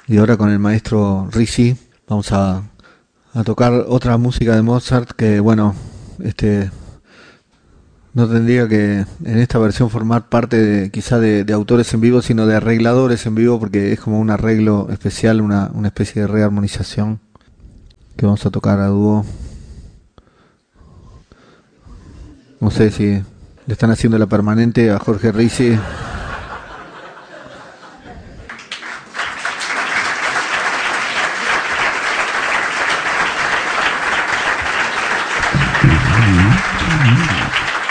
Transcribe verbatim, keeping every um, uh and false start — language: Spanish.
Y ahora con el maestro Ricci vamos a, a tocar otra música de Mozart que, bueno, este no tendría que en esta versión formar parte de, quizá de, de autores en vivo, sino de arregladores en vivo, porque es como un arreglo especial, una, una especie de rearmonización que vamos a tocar a dúo. No sé si le están haciendo la permanente a Jorge Ricci.